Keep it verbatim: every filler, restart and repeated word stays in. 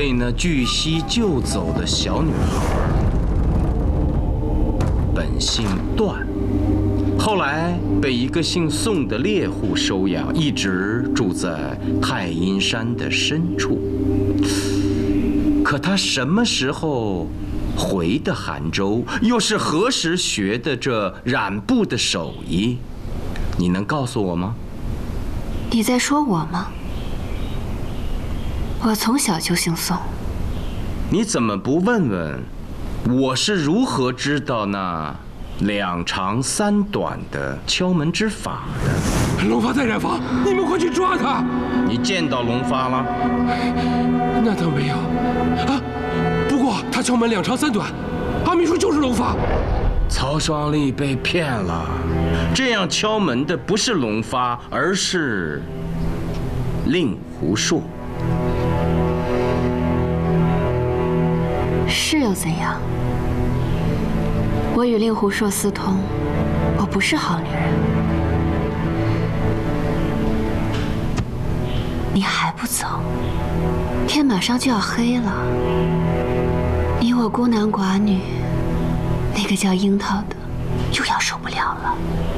被那巨蜥救走的小女孩，本姓段，后来被一个姓宋的猎户收养，一直住在太阴山的深处。可他什么时候回的杭州，又是何时学的这染布的手艺？你能告诉我吗？ 你在说我吗？我从小就姓宋。 你怎么不问问我是如何知道那两长三短的敲门之法的？ 龙发在染坊，你们快去抓他！ 你见到龙发了？ 那倒没有啊，不过他敲门两长三短，阿明说就是龙发。 曹双立被骗了，这样敲门的不是龙发，而是令狐硕。 是又怎样？我与令狐硕私通，我不是好女人。你还不走？天马上就要黑了，你我孤男寡女，那个叫樱桃的又要受不了了。